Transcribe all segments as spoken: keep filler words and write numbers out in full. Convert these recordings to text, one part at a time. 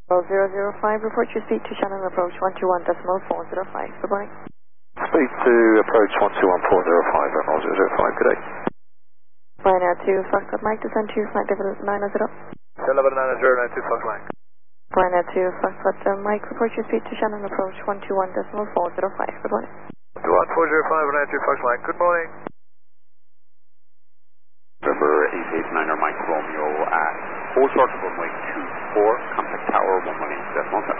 zero zero five, report your speed to Shannon approach one two one decimal four zero five. Good morning. Speed to approach one two one four zero five, Emerald zero zero five, good day. Ryanair two, Foxtrot Mike, descend to flight level nine zero. Level nine zero nine two, Fox Mike. Ryanair two, Foxtrot uh, Mike, report your speed to Shannon approach one two one decimal four zero five. Good morning. one two one four zero five, Ryanair two, Fox Mike. Good morning. November eight eight nine er Mike Romeo at full short of runway two four, contact tower one one eight decimal seven.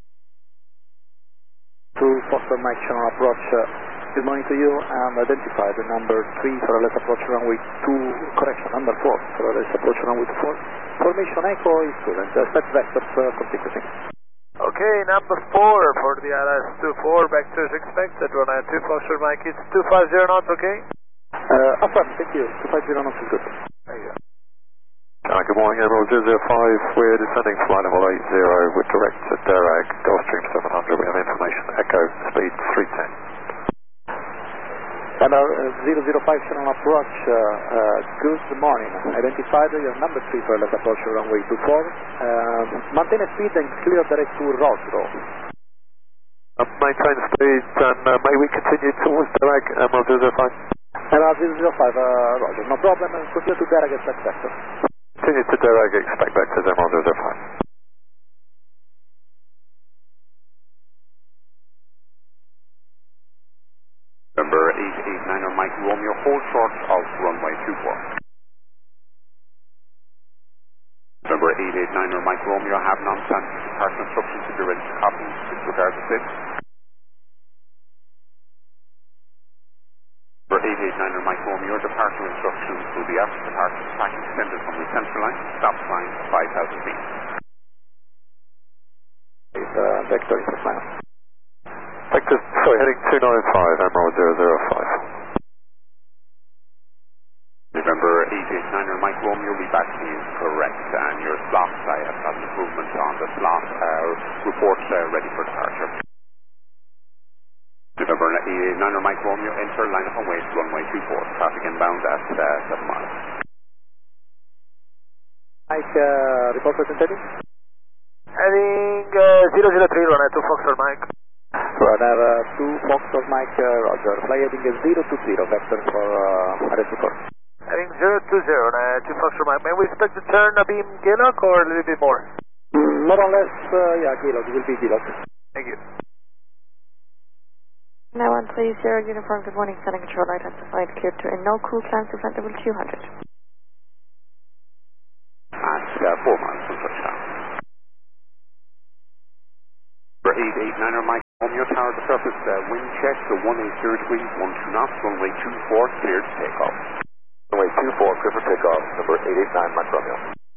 To Foster Mike Channel approach, uh, good morning to you, and identify the number three for a less approach runway two, correction, number four for a less approach runway two four. Formation Echo is student, uh, set vectors uh, consequencing. Okay, number four for the I L S two four, vectors expected, Ryanair two, Foxtrot Mike, it's two five zero knots, okay? Uh, affirm, thank you, two five zero knots is good. There you go. Uh, good morning, Emerald zero zero five, we're descending flight level eight zero, we're direct to Derag, Gulfstream seven hundred, we have information, Echo, speed three ten. Radar uh, zero zero five channel approach, uh, uh, good morning, identified your number three for less approach runway two four, uh, maintain speed and clear direct to Rosro. Uh, maintain speed and uh, may we continue towards Derag, Emerald zero zero five? Radar zero zero five, uh, Roger, no problem, and continue to Derag at that vector. Continue to Derag, expect vectors, Emerald zero zero five. November eight eight nine er Mike Romeo, hold short of runway two four. November eight eight nine er Mike Romeo, have non-standard departure instructions if you're ready to copy, disregard the slip. Number eight eight nine er Mike Romeo, your departure instructions will be after departure tracking extended from the central line, stop line five thousand feet. Is uh, vector is final. Vector, sorry, heading two nine five, Emerald zero zero five. November eight eight nine er Mike Romeo, be back to you correct, and your slots, I have got an improvement on the slot, uh, report uh, ready for departure. November eight eight nine er Mike Romeo, enter line up and wait, runway two four, traffic inbound at uh, seven miles. Mike, uh, report presentative. Heading uh, zero zero three, Ryanair two, Foxtrot Mike. Radar uh, two, Foxtrot Mike, uh, Roger, fly heading uh, zero two zero, vector for uh, R S four. Heading zero two zero, Ryanair two, Foxtrot Mike. May we expect to turn a beam Gaylord or a little bit more? Mm, more or less, uh, yeah, Gaylord, it will be Gaylord. Thank you. Now on please, Sierra Uniform, good morning, standing control light identified, cleared to in no cool climb to flight level two hundred. At uh, four miles from touchdown. Number eight eight nine er Mike Romeo, tower to surface, uh, wind check, so one eight zero degrees, one two knots, runway two four, cleared to take off. Runway two four, clear for takeoff, number eight eight nine, Mike Romeo.